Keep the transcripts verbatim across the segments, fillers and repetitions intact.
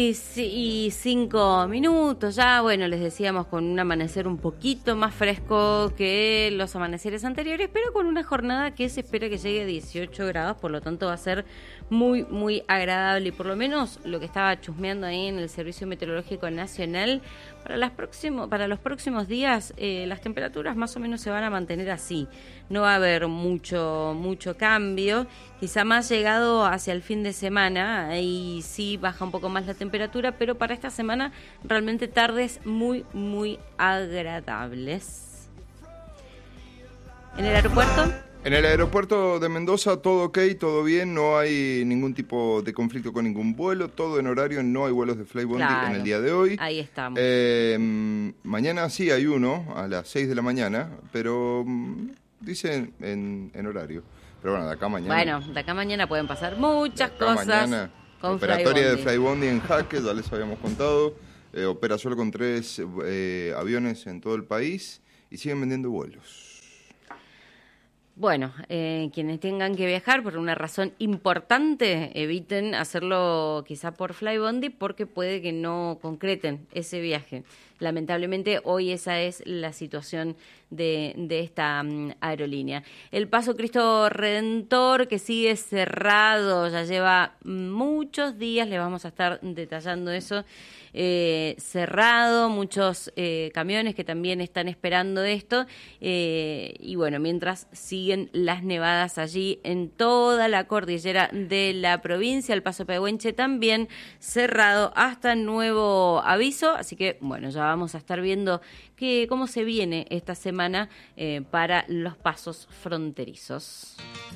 seis y cinco minutos ya, bueno, les decíamos con un amanecer un poquito más fresco que los amaneceres anteriores, pero con una jornada que se espera que llegue a dieciocho grados, por lo tanto va a ser muy, muy agradable. Y por lo menos lo que estaba chusmeando ahí en el Servicio Meteorológico Nacional, para, las próximo, para los próximos días eh, las temperaturas más o menos se van a mantener así. No va a haber mucho, mucho cambio, quizá más llegado hacia el fin de semana, ahí sí baja un poco más la temperatura, pero para esta semana realmente tardes muy, muy agradables. ¿En el aeropuerto? En el aeropuerto de Mendoza todo ok, todo bien, no hay ningún tipo de conflicto con ningún vuelo, todo en horario, no hay vuelos de Flybondi Claro, en el día de hoy. Ahí estamos. Eh, mañana sí hay uno a las seis de la mañana, pero dicen en, en horario. Pero bueno, de acá mañana. Bueno, de acá mañana pueden pasar muchas de acá cosas. Mañana, con operatoria Flybondi. de Flybondi en jaque, ya les habíamos contado. Eh, opera solo con tres eh, aviones en todo el país y siguen vendiendo vuelos. Bueno, eh, quienes tengan que viajar por una razón importante, eviten hacerlo quizá por Flybondi porque puede que no concreten ese viaje. Lamentablemente hoy esa es la situación de, de esta um, aerolínea. El Paso Cristo Redentor, que sigue cerrado, ya lleva muchos días, le vamos a estar detallando eso, eh, cerrado, muchos eh, camiones que también están esperando esto, eh, y bueno, mientras siguen las nevadas allí en toda la cordillera de la provincia, el Paso Pehuenche también cerrado hasta nuevo aviso, así que bueno, ya vamos a estar viendo que, cómo se viene esta semana eh, para los pasos fronterizos.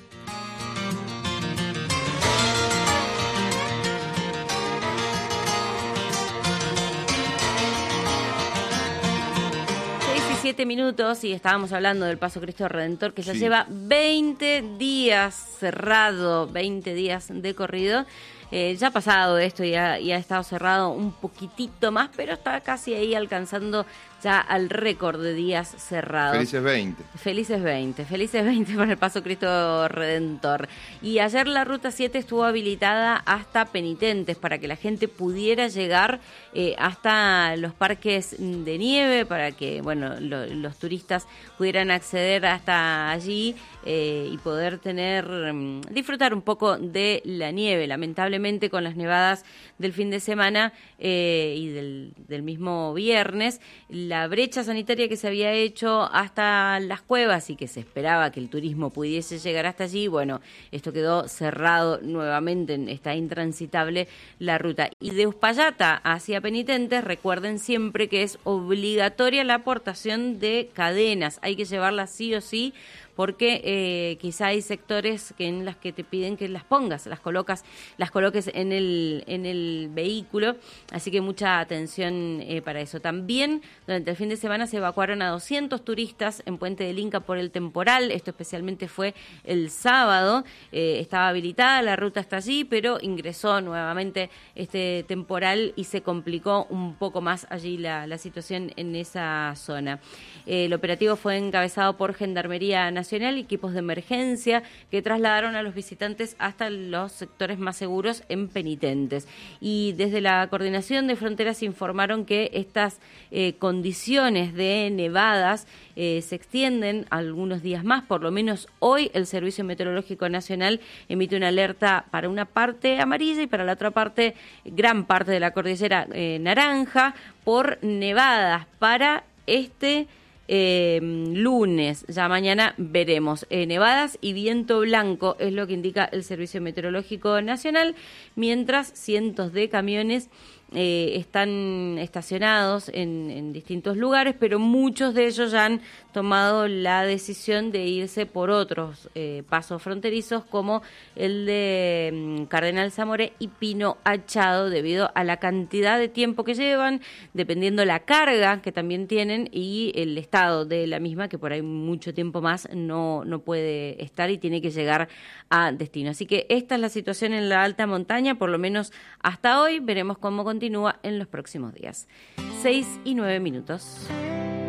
Siete minutos y estábamos hablando del Paso Cristo Redentor, que ya sí. lleva veinte días cerrado, veinte días de corrido. Eh, ya ha pasado esto y ha, y ha estado cerrado un poquitito más, pero está casi ahí alcanzando ya al récord de días cerrados. Felices veinte. Felices veinte, felices veinte para el Paso Cristo Redentor. Y ayer la Ruta siete estuvo habilitada hasta Penitentes para que la gente pudiera llegar eh, hasta los parques de nieve, para que bueno lo, los turistas pudieran acceder hasta allí eh, y poder tener, disfrutar un poco de la nieve. Lamentablemente con las nevadas del fin de semana eh, y del, del mismo viernes, la brecha sanitaria que se había hecho hasta las cuevas y que se esperaba que el turismo pudiese llegar hasta allí, bueno, esto quedó cerrado nuevamente, está intransitable la ruta. Y de Uspallata hacia Penitentes, recuerden siempre que es obligatoria la aportación de cadenas, hay que llevarlas sí o sí, porque eh, quizá hay sectores que en las que te piden que las pongas, las colocas, las coloques en el en el vehículo, así que mucha atención eh, para eso. También durante el fin de semana se evacuaron a doscientos turistas en Puente del Inca por el temporal, esto especialmente fue el sábado, eh, estaba habilitada la ruta hasta allí, pero ingresó nuevamente este temporal y se complicó un poco más allí la, la situación en esa zona. Eh, el operativo fue encabezado por Gendarmería Nacional y equipos de emergencia que trasladaron a los visitantes hasta los sectores más seguros en Penitentes. Y desde la Coordinación de Fronteras informaron que estas eh, condiciones de nevadas eh, se extienden algunos días más, por lo menos hoy el Servicio Meteorológico Nacional emite una alerta para una parte amarilla y para la otra parte, gran parte de la cordillera eh, naranja, por nevadas para este Eh, lunes, ya mañana veremos. Eh, nevadas y viento blanco es lo que indica el Servicio Meteorológico Nacional, mientras cientos de camiones eh, están estacionados en, en distintos lugares, pero muchos de ellos ya han tomado la decisión de irse por otros eh, pasos fronterizos, como el de um, Cardenal Zamoré y Pino Achado, debido a la cantidad de tiempo que llevan, dependiendo la carga que también tienen y el estado de la misma, que por ahí mucho tiempo más no, no puede estar y tiene que llegar a destino. Así que esta es la situación en la alta montaña, por lo menos hasta hoy. Veremos cómo continúa en los próximos días. Seis y nueve minutos.